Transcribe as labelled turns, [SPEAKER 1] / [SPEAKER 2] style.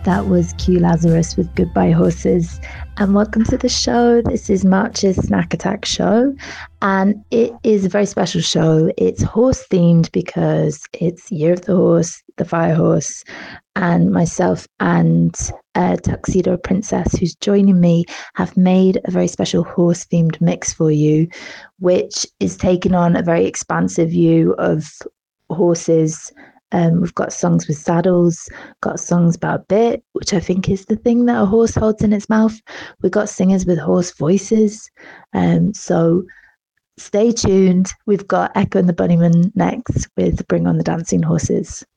[SPEAKER 1] That was Q Lazarus with Goodbye Horses. And welcome to the show. This is March's Snack Attack show. And it is a very special show. It's horse themed because it's Year of the Horse, the Fire Horse, and myself and Tuxedo Princess, who's joining me, have made a very special horse themed mix for you, which is taking on a very expansive view of horses. We've got songs with saddles, got songs about bit, which I think is the thing that a horse holds in its mouth. We've got singers with horse voices. So stay tuned. We've got Echo and the Bunnymen next with Bring on the Dancing Horses.